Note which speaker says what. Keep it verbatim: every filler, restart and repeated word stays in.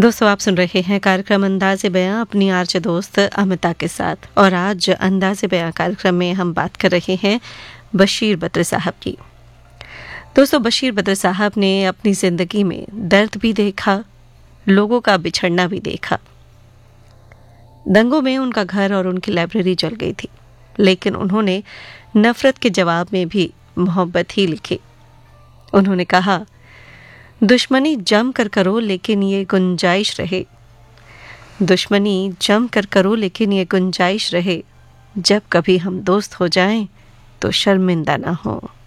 Speaker 1: दोस्तों, आप सुन रहे हैं कार्यक्रम अंदाज़े बयां अपनी आरजे दोस्त अमिता के साथ। और आज अंदाज़े बयां कार्यक्रम में हम बात कर रहे हैं बशीर बद्र साहब की। दोस्तों, बशीर बद्र साहब ने अपनी ज़िंदगी में दर्द भी देखा, लोगों का बिछड़ना भी देखा। दंगों में उनका घर और उनकी लाइब्रेरी जल गई थी, लेकिन उन्होंने नफरत के जवाब में भी मोहब्बत ही लिखी। उन्होंने कहा, दुश्मनी जम कर करो लेकिन ये गुंजाइश रहे, दुश्मनी जम कर करो लेकिन ये गुंजाइश रहे, जब कभी हम दोस्त हो जाएं तो शर्मिंदा ना हो।